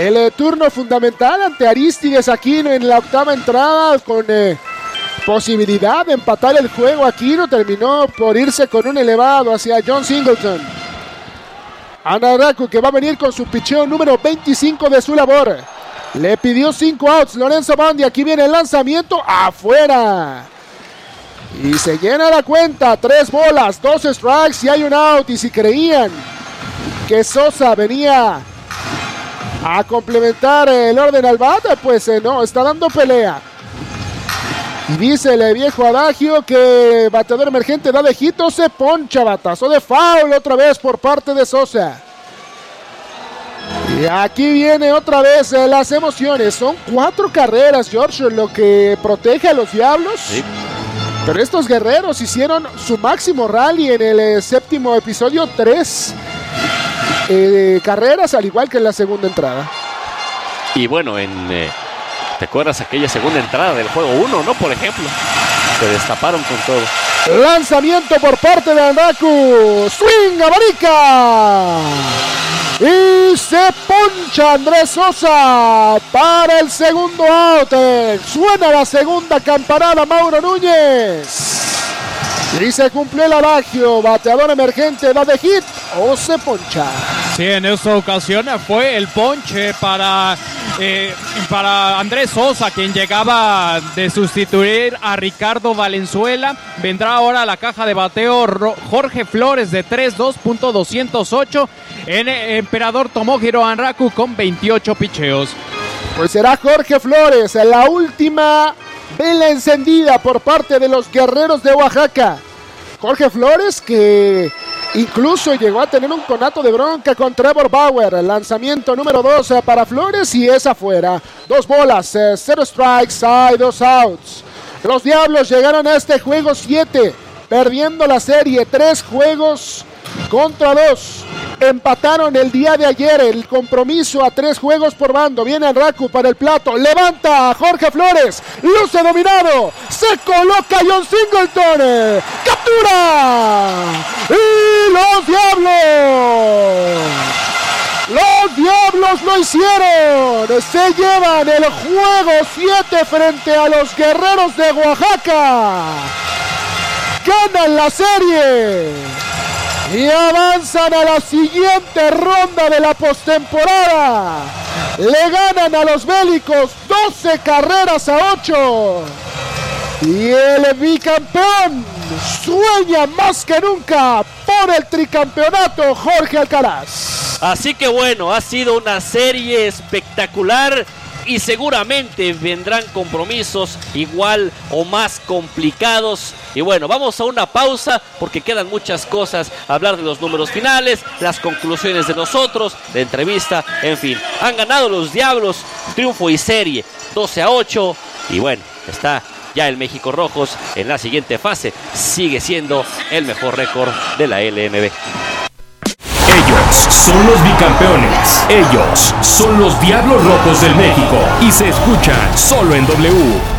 El turno fundamental ante Arístides Aquino en la octava entrada con posibilidad de empatar el juego. Aquino terminó por irse con un elevado hacia John Singleton. Anaraku, que va a venir con su picheo número 25 de su labor. Le pidió 5 outs Lorenzo Bondi. Aquí viene el lanzamiento afuera. Y se llena la cuenta. 3 bolas, 2 strikes y hay un out. Y si creían que Sosa venía a complementar el orden al bate, pues no, está dando pelea. Y dice el viejo adagio que bateador emergente da de hit o se poncha. Batazo de foul otra vez por parte de Sosa. Y aquí viene otra vez las emociones. Son 4 carreras, George, lo que protege a los Diablos. Sí. Pero estos guerreros hicieron su máximo rally en el séptimo episodio. 3 carreras, al igual que en la segunda entrada. Y bueno, ¿te acuerdas aquella segunda entrada del juego 1, no? Por ejemplo, se destaparon con todo. Lanzamiento por parte de Andaku. Swing, abarica. Y se poncha Andrés Sosa para el segundo out. Suena la segunda campanada, Mauro Núñez. Y se cumplió el adagio. Bateador emergente da de hit o se poncha. Sí, en esta ocasión fue el ponche para Andrés Sosa, quien llegaba de sustituir a Ricardo Valenzuela. Vendrá ahora a la caja de bateo Jorge Flores de 3-2.208 en Emperador Tomohiro Anraku con 28 picheos. Pues será Jorge Flores, la última vela encendida por parte de los Guerreros de Oaxaca. Jorge Flores, que incluso llegó a tener un conato de bronca con Trevor Bauer. El lanzamiento número 2 para Flores y es afuera. 2 bolas, 0 strikes, hay 2 outs. Los Diablos llegaron a este juego 7, perdiendo la serie 3 juegos contra 2. Empataron el día de ayer el compromiso a 3 juegos por bando. Viene Anraku para el plato. Levanta a Jorge Flores. Luce dominado. Se coloca John Singleton. ¡Captura! ¡Y los Diablos lo hicieron! Se llevan el juego 7 frente a los Guerreros de Oaxaca. Ganan la serie y avanzan a la siguiente ronda de la postemporada. Le ganan a los Bélicos 12 carreras a 8. Y el bicampeón sueña más que nunca por el tricampeonato, Jorge Alcaraz. Así que bueno, ha sido una serie espectacular. Y seguramente vendrán compromisos igual o más complicados. Y bueno, vamos a una pausa porque quedan muchas cosas. Hablar de los números finales, las conclusiones de nosotros, de entrevista, en fin. Han ganado los Diablos, triunfo y serie, 12-8. Y bueno, está ya el México Rojos en la siguiente fase. Sigue siendo el mejor récord de la LMB. Ellos son los bicampeones. Ellos son los Diablos Rojos del México. Y se escuchan solo en W.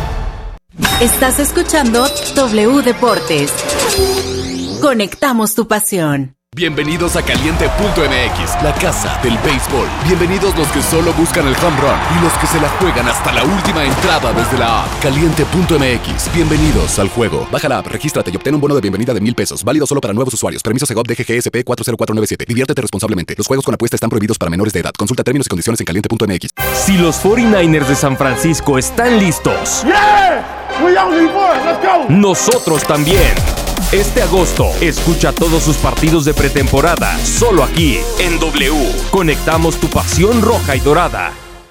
Estás escuchando W Deportes. Conectamos tu pasión. Bienvenidos a Caliente.mx, la casa del béisbol. Bienvenidos los que solo buscan el home run y los que se la juegan hasta la última entrada desde la app. Caliente.mx, bienvenidos al juego. Baja la app, regístrate y obtén un bono de bienvenida de $1,000. Válido solo para nuevos usuarios. Permiso Segov DGGSP 40497. Diviértete responsablemente. Los juegos con apuesta están prohibidos para menores de edad. Consulta términos y condiciones en Caliente.mx. Si los 49ers de San Francisco están listos, ¡Yeah! We only won. Let's go. Nosotros también. Este agosto, escucha todos sus partidos de pretemporada, solo aquí, en W. Conectamos tu pasión roja y dorada.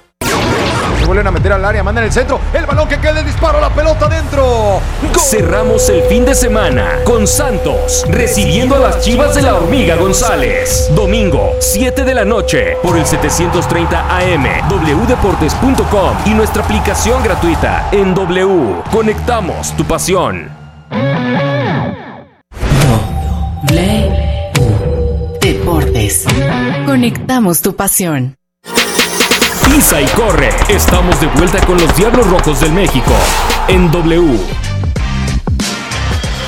Se vuelven a meter al área, mandan el centro, el balón que queda, el disparo, la pelota dentro. ¡Gol! Cerramos el fin de semana con Santos, recibiendo a las Chivas de la Hormiga González. Domingo, 7 de la noche, por el 730 AM, wdeportes.com y nuestra aplicación gratuita en W. Conectamos tu pasión. Deportes. Conectamos tu pasión. Pisa y corre. Estamos de vuelta con los Diablos Rojos del México en W.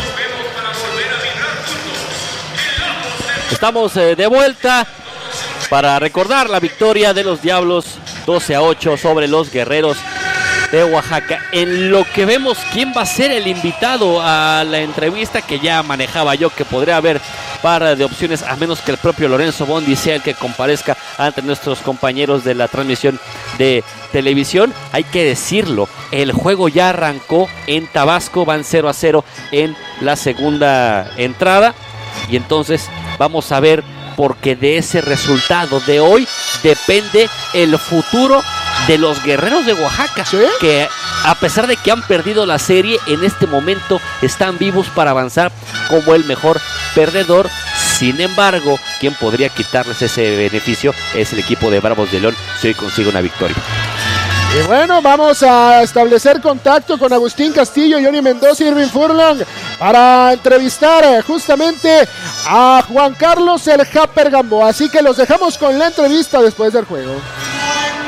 Estamos de vuelta para recordar la victoria de los Diablos 12-8 sobre los Guerreros de Oaxaca. En lo que vemos quién va a ser el invitado a la entrevista, que ya manejaba yo que podría haber par de opciones, a menos que el propio Lorenzo Bondi sea el que comparezca ante nuestros compañeros de la transmisión de televisión. Hay que decirlo, el juego ya arrancó en Tabasco, van 0-0 en la segunda entrada, y entonces vamos a ver, porque de ese resultado de hoy depende el futuro de los Guerreros de Oaxaca, ¿sí?, que a pesar de que han perdido la serie, en este momento están vivos para avanzar como el mejor perdedor. Sin embargo, quien podría quitarles ese beneficio es el equipo de Bravos de León si hoy consigue una victoria. Y bueno, vamos a establecer contacto con Agustín Castillo, Johnny Mendoza y Irving Furlong para entrevistar justamente a Juan Carlos el Japper Gamboa. Así que los dejamos con la entrevista después del juego.